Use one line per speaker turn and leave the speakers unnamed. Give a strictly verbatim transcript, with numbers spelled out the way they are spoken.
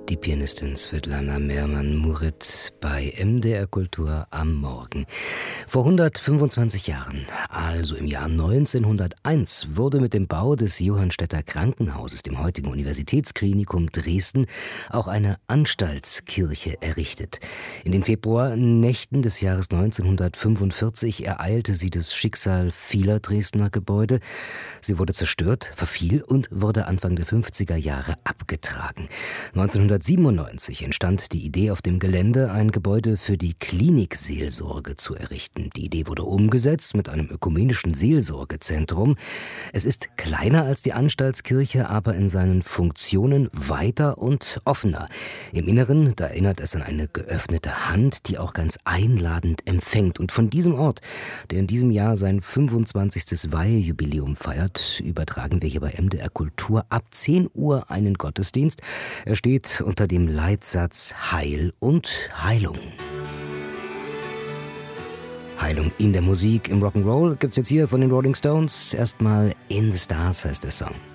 Die Pianistin Svetlana Merman-Murid bei M D R Kultur am Morgen. Vor hundertfünfundzwanzig Jahren, also im Jahr neunzehnhunderteins, wurde mit dem Bau des Johannstädter Krankenhauses, dem heutigen Universitätsklinikum Dresden, auch eine Anstaltskirche errichtet. In den Februarnächten des Jahres neunzehnhundertfünfundvierzig ereilte sie das Schicksal vieler Dresdner Gebäude. Sie wurde zerstört, verfiel und wurde Anfang der fünfziger Jahre abgetragen. neunzehnhundertsiebenundneunzig entstand die Idee, auf dem Gelände ein Gebäude für die Klinikseelsorge zu errichten. Die Idee wurde umgesetzt mit einem ökumenischen Seelsorgezentrum. Es ist kleiner als die Anstaltskirche, aber in seinen Funktionen weiter und offener. Im Inneren, da erinnert es an eine geöffnete Hand, die auch ganz einladend empfängt. Und von diesem Ort, der in diesem Jahr sein fünfundzwanzigstes Weihejubiläum feiert, übertragen wir hier bei M D R Kultur ab zehn Uhr einen Gottesdienst. Er steht unter dem Leitsatz Heil und Heilung. Heilung in der Musik, im Rock'n'Roll gibt's jetzt hier von den Rolling Stones. Erstmal In the Stars heißt der Song.